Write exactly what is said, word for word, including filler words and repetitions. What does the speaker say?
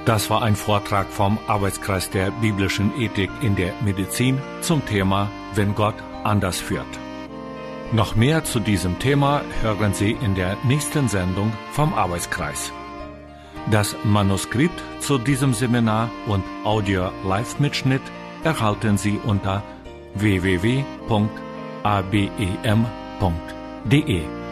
Das war ein Vortrag vom Arbeitskreis der biblischen Ethik in der Medizin zum Thema Wenn Gott anders führt. Noch mehr zu diesem Thema hören Sie in der nächsten Sendung vom Arbeitskreis. Das Manuskript zu diesem Seminar und Audio-Live-Mitschnitt erhalten Sie unter w w w punkt a b e m punkt d e.